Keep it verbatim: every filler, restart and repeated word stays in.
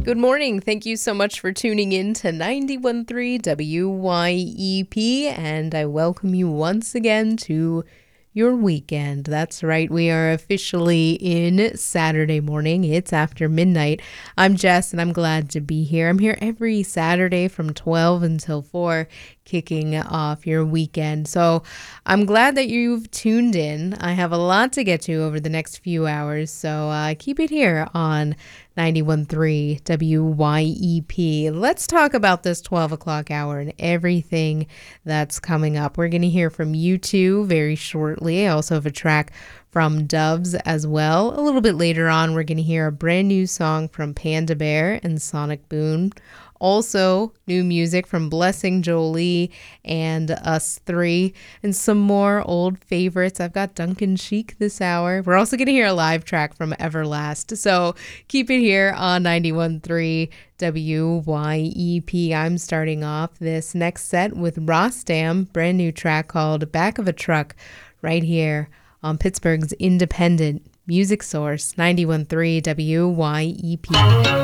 Good morning. Thank you so much for tuning in to ninety-one point three W Y E P, and I welcome you once again to your weekend. That's right. We are officially in Saturday morning. It's after midnight. I'm Jess, and I'm glad to be here. I'm here every Saturday from twelve until four, kicking off your weekend. So I'm glad that you've tuned in. I have a lot to get to over the next few hours, so uh, keep it here on ninety-one point three W Y E P. Let's talk about this twelve o'clock hour and everything that's coming up. We're going to hear from U two very shortly. I also have a track from Doves as well. A little bit later on, we're going to hear a brand new song from Panda Bear and Sonic Boom. Also, new music from Blessing Jolie and Us Three, and some more old favorites. I've got Duncan Sheik this hour. We're also going to hear a live track from Everlast. So keep it here on ninety-one point three W Y E P. I'm starting off this next set with Rostam, brand new track called Back of a Truck, right here on Pittsburgh's independent music source, ninety-one point three W Y E P.